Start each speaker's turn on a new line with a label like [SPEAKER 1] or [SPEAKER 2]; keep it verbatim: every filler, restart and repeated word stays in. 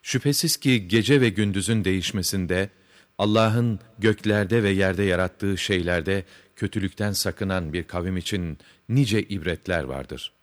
[SPEAKER 1] Şüphesiz ki gece ve gündüzün değişmesinde, Allah'ın göklerde ve yerde yarattığı şeylerde kötülükten sakınan bir kavim için nice ibretler vardır.